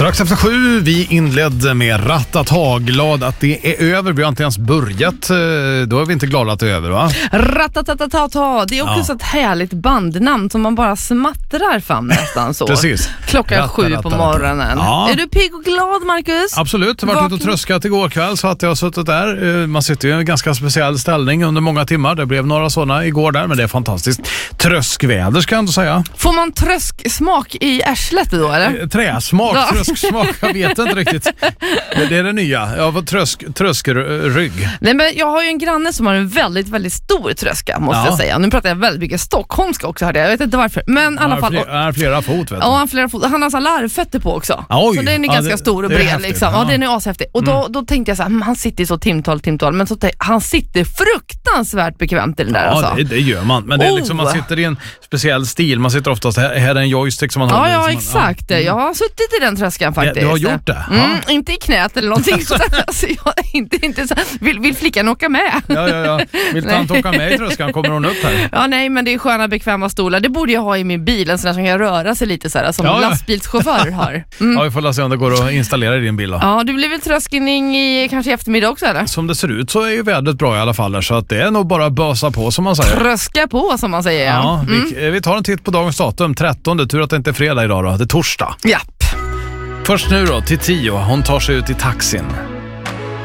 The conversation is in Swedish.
Strax efter 7, vi inledde med Ratata. Glad att det är över. Vi har inte ens börjat. Då är vi inte glada att det är över, va? Ratatatata. Det är också så ett härligt bandnamn som man bara smattrar fram nästan så. Precis. Klockan 7 på morgonen. Ja. Är du pigg och glad, Marcus? Absolut. Jag har varit ute och tröskat igår kväll så att jag har suttit där. Man sitter ju i en ganska speciell ställning under många timmar. Det blev några sådana igår där, men det är fantastiskt. Tröskväder ska jag ändå säga. Får man trösksmak i ärslet då, eller? Träsmak, ja. Trösksmak, jag vet inte riktigt. Det är det nya. Jag har tröskrygg. Nej, men jag har ju en granne som har en väldigt, väldigt stor tröska, måste jag säga. Nu pratar jag väldigt mycket stockholmska också, hörde jag vet inte varför. Men i alla fall... Han har flera fot, vet du. Ja, han har så larvfötter på också. Oj, så den är ganska stor och bred liksom. Ja, den är ashäftig. Och då tänkte jag så här, han sitter så timtal, men så han sitter fruktansvärt bekvämt i den där. Ja, det gör man. Men det är liksom, man sitter i en speciell stil. Man sitter oftast, här är en joystick som man har. Ja, exakt. Jag har suttit i den tröskan faktiskt. Ja, du har gjort det? Inte i knät eller någonting. Så jag inte så, vill flickan åka med? Ja. Vill tant åka med i tröskan? Kommer hon upp här? Ja, nej, men det är sköna, bekväma stolar. Det borde jag ha i min bil. En sån där som kan röra sig lite så här, som lastbilschaufför har. Ja, vi får se om det går att installera i din bil då. Ja, det blir väl tröskning i kanske eftermiddag också, eller? Som det ser ut så är ju vädret bra i alla fall där, så att det är nog bara bösa på, som man säger. Tröska på, som man säger. Ja, vi tar en titt på dagens datum. 13, tur att det inte är fredag idag då. Det är torsdag. Japp. Först nu då till 10. Hon tar sig ut i taxin.